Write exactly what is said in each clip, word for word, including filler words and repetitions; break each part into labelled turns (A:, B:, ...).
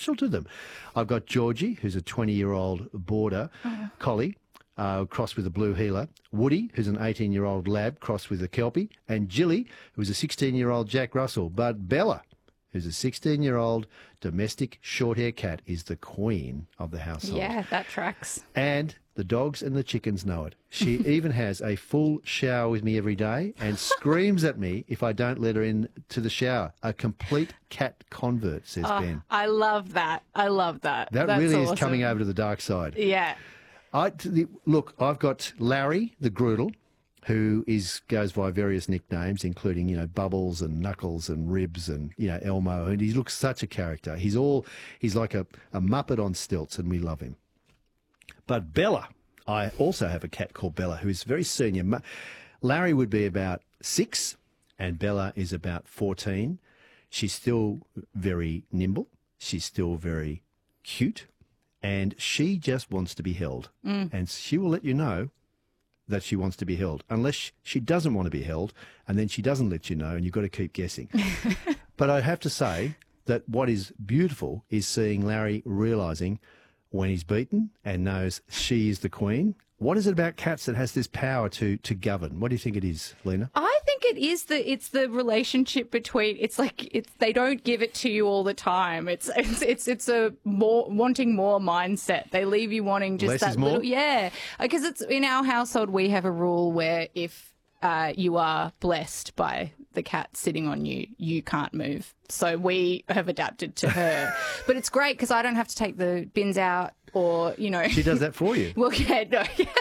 A: natural to them. I've got Georgie, who's a twenty-year-old border
B: Oh.
A: collie, uh, crossed with a blue heeler. Woody, who's an eighteen-year-old lab, crossed with a Kelpie. And Jilly, who's a sixteen-year-old Jack Russell. But Bella, who's a sixteen-year-old domestic short-hair cat, is the queen of the household.
B: Yeah, that tracks.
A: And the dogs and the chickens know it. She even has a full shower with me every day and screams at me if I don't let her in to the shower. A complete cat convert, says
B: Oh,
A: Ben.
B: I love that. I love that.
A: That
B: That's
A: really
B: awesome.
A: is coming over to the dark side.
B: Yeah.
A: I, to the, look, I've got Larry, the Groodle, who is goes by various nicknames, including, you know, Bubbles and Knuckles and Ribs and, you know, Elmo. And he looks such a character. He's all, he's like a, a Muppet on stilts, and we love him. But Bella, I also have a cat called Bella, who is very senior. Ma- Larry would be about six, and Bella is about fourteen. She's still very nimble. She's still very cute. And she just wants to be held.
B: Mm.
A: And she will let you know that she wants to be held, unless she doesn't want to be held, and then she doesn't let you know, and you've got to keep guessing. But I have to say that what is beautiful is seeing Larry realising when he's beaten and knows she is the queen. What is it about cats that has this power to to govern? What do you think it is, Lena?
B: I think it is the it's the relationship between it's like it's they don't give it to you all the time. It's it's it's it's a more wanting more mindset. They leave you wanting just
A: Less
B: that
A: is more?
B: little yeah. Because it's in our household we have a rule where if uh, you are blessed by the cat sitting on you, you can't move. So we have adapted to her. But it's great because I don't have to take the bins out or, you know.
A: She does that for you.
B: Well, yeah, no.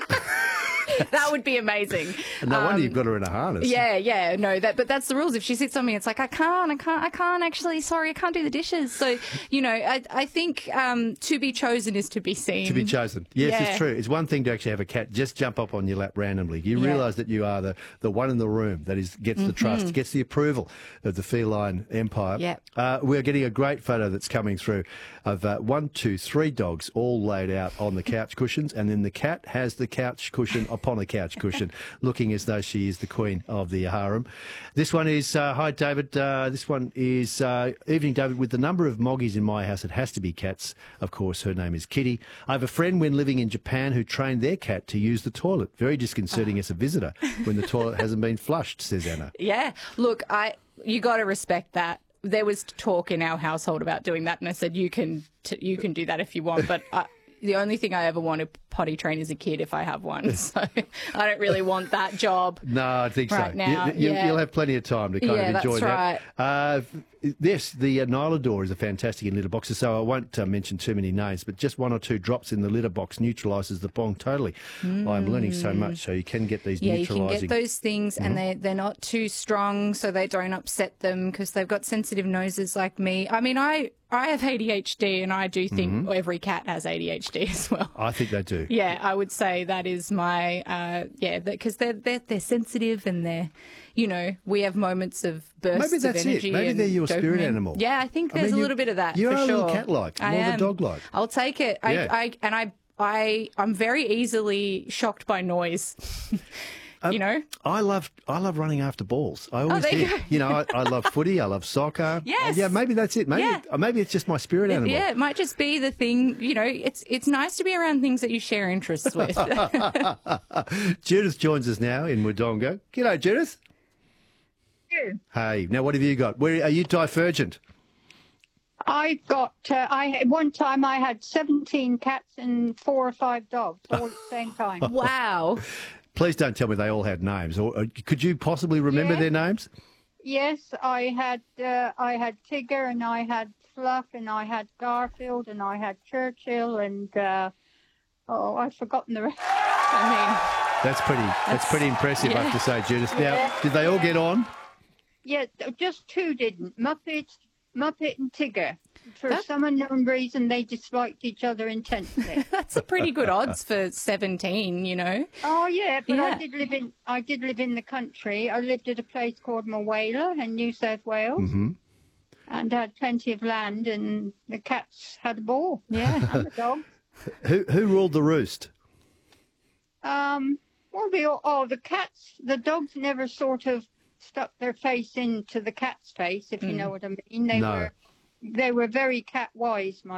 B: That would be amazing.
A: And no wonder
B: Um,
A: you've got her in a harness.
B: Yeah, yeah, no, that, but that's the rules. If she sits on me, it's like, I can't, I can't, I can't actually, sorry, I can't do the dishes. So, you know, I, I think, um, to be chosen is to be seen.
A: To be chosen. Yes,
B: Yeah.
A: it's true. It's one thing to actually have a cat just jump up on your lap randomly. You
B: Yeah.
A: realise that you are the, the one in the room that is gets the trust, gets the approval of the feline empire.
B: Yeah.
A: Uh, we're getting a great photo that's coming through of uh, one, two, three dogs all laid out on the couch cushions, and then the cat has the couch cushion upon a couch cushion, looking as though she is the queen of the harem. This one is, uh, hi David, uh, this one is, uh, evening David, with the number of moggies in my house, it has to be cats. Of course, her name is Kitty. I have a friend when living in Japan who trained their cat to use the toilet. Very disconcerting as a visitor when the toilet hasn't been flushed, says Anna.
B: Yeah. Look, I, you got to respect that. There was talk in our household about doing that, and I said, you can, t- you can do that if you want, but I, the only thing I ever want to potty train is a kid if I have one. So I don't really want that job.
A: No, I think
B: right
A: so.
B: now,
A: You, you,
B: yeah.
A: You'll have plenty of time to kind
B: Yeah,
A: of enjoy
B: that's
A: that.
B: right.
A: Uh, yes, the uh, Nylador is a fantastic in litter boxes, so I won't uh, mention too many names, but just one or two drops in the litter box neutralises the bong totally. I'm learning so much, so you can get these
B: Yeah, you can
A: neutralising.
B: get those things and they, they're not too strong so they don't upset them because they've got sensitive noses like me. I mean, I, I have A D H D and I do think every cat has A D H D as well.
A: I think they do.
B: Yeah, I would say that is my, uh, yeah, because they're, they're, they're sensitive and they're, you know, we have moments of bursts
A: Maybe that's
B: of energy.
A: it. Maybe
B: and
A: they're your spirit
B: dopamine.
A: animal.
B: Yeah, I think
A: I
B: there's
A: mean,
B: a
A: you-
B: little bit of that
A: you
B: for
A: are a
B: sure.
A: little cat-like,
B: I
A: more than
B: am.
A: dog-like.
B: I'll take it.
A: Yeah.
B: I, I, and I, I, I'm very easily shocked by noise. You know?
A: I love I love running after balls. I always
B: there you
A: did.
B: go.
A: You know, I, I love footy. I love soccer.
B: Yes.
A: Yeah, maybe that's it. Maybe
B: Yeah.
A: uh, maybe it's just my spirit animal.
B: Yeah, it might just be the thing, you know, it's it's nice to be around things that you share interests with.
A: Judith joins us now in Wodonga. G'day, Judith.
C: You.
A: Hey, now what have you got? Where are you divergent?
C: I've got, uh, I at one time I had seventeen cats and four or five dogs all at the same time.
B: Wow.
A: Please don't tell me they all had names. Or, or could you possibly remember
C: Yeah.
A: their names?
C: Yes, I had, uh, I had Tigger and I had Fluff and I had Garfield and I had Churchill and, uh, oh, I've forgotten the rest.
B: I mean,
A: That's pretty. That's, pretty impressive, I have to say, Judith. Now, did they all get on?
C: Yeah, just two didn't. Muppet, Muppet and Tigger. For
B: That-
C: some unknown reason, they disliked each other intensely.
B: that's a pretty good odds for seventeen, you know.
C: Oh yeah, but
B: Yeah.
C: I did live in I did live in the country. I lived at a place called Mawela in New South Wales,
A: Mm-hmm.
C: and had plenty of land. And the cats had a ball.
B: Yeah.
C: And the dogs.
A: Who who ruled the roost?
C: Um, well, we all, oh the cats, the dogs never sort of stuck their face into the cat's face, if you know what I mean. They
A: No.
C: were they were very cat wise, my